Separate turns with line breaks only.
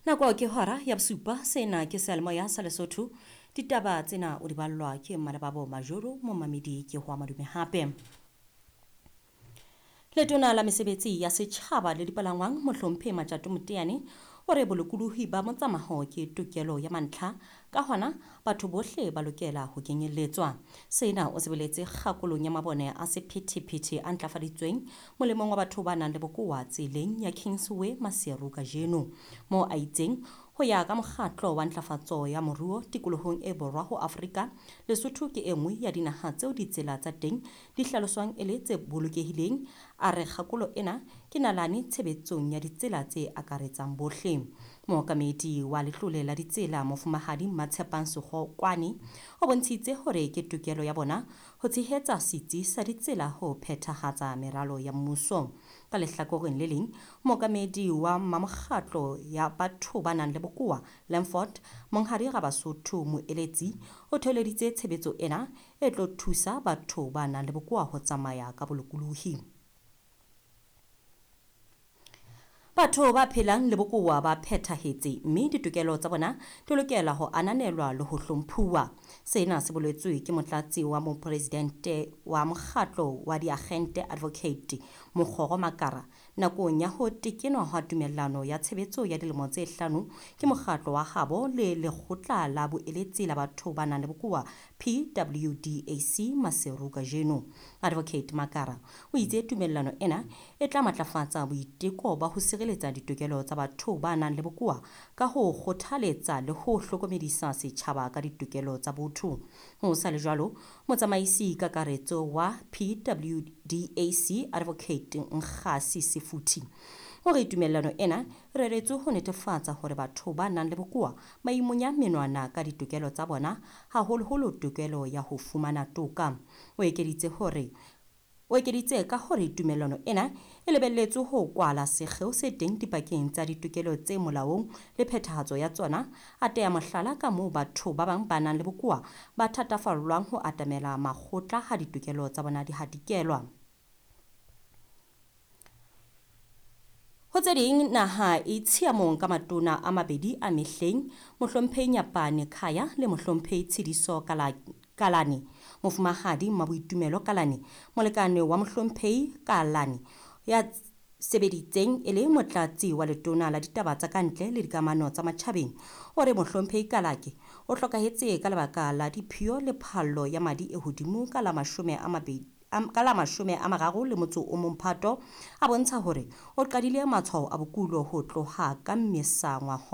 Nako ke hora ya bosupa sena ke Selmoya sa Lesotho ditaba tsena o di ballwa ke Malebabo Majoro mo mamedi ke hwa madume hape. Letona la mesebetsi ya setjhaba le dipalangwang Mohlomphe Matjato Moteane o re bolokolohi ba motsamaho ke tokelo ya mantlha ka hona batho bohle ba lokela ho kenyelletswa. Sena o sebeletse kgakolong ya mabone a sephethephethe a ntlafaditsweng molemong wa batho ba nang le bokowa tseleng ya Kingsway Maseru kajeno mo a itseng ho ya ka mokgatlo wa ntlafatso ya moruo tikolohong e borwa ho Afrika. Lesotho ke enngwe ya dinaha tseo ditsela tsa teng di hlaloswang e le tse bolokehileng. A re kgakolo ena ke nalane tshebetsong ya ditsela tse akaretsang bohle. Mookamedi wa letlole la ditsela Mofumahadi Matshepang Sekgokoane o bontshitse hore ke tokelo ya bona ho tshehetsa setsi sa ditsela ho phethahatsa meralo ya mmuso. Ka lehlakoreng le leng, mookamedi wa mamokgatlo ya batho ba nang le bokowa Lamford Monghadi Basotho Moeletsi o theoleditse tshebetso ena e tlo thusa batho ba nang le bokowa ho tsamaya ka bolokolohi. Batho ba phelang le bokowa ba phethahetse mme ditokelo tsa bona di lokela ho ananelwa le ho hlomphuwa. Sena se boletswe ke motlatsi wa mopresidente wa mokgatlo wa diagente Advocate Mokgoro Makara nakong ya ho tekenwa ha tumellano ya tshebetso ya dilemo tse 5 ke mokgatlo wa habo le lekgotla la boeletsi la batho ba nang le bokowa PWDAC Maseru kajeno. Advocate Makara o itse tumellano ena e tla matlafatsa boiteko ba ho sireletsa ditokelo tsa batho ba nang le bokowa ka ho kgothaletsa le ho hlokomedisa setjhaba ka ditokelo tsa botho. Ho sa le jwalo, motsamaisi kakaretso wa PWDAC Advocate Nkgasi Sefuthi o re tumellano ena reretswe ho netefatsa hore batho ba nang le bokowa ba imonya menwana ka ditokelo tsa bona, haholoholo tokelo ya ho fumana toka. O ekeditse ka hore tumellano ena e lebelletswe ho kwala sekgeo se teng dipakeng tsa ditokelo tse molaong le phethahatso ya tsona, a teya mohlala ka moo batho ba bang ba nang le bokowa ba thatafallwang ho atamela makgotla ha ditokelo tsa bona di hatikelwa. Ho tse ding naha e tshiamong ka matona a mabedi a mehleng, Mohlomphehi Nyapane Khaya le Mohlomphehi Tshidiso Kalane. Mofumahadi Maboitumelo Kalane, molekane wa Mohlomphehi Kalane ya sebeditseng e le motlatsi wa letona la ditaba tsa kantle le dikamano tsa matjhabeng, o re Mohlomphehi Kalake o hlokahetse ka lebaka la diphio le phallo ya madi e hodimo ka la 31 Phato, a bontsha hore o qadile matshwao a bokulo ho tloha ka Mmesa ngwaho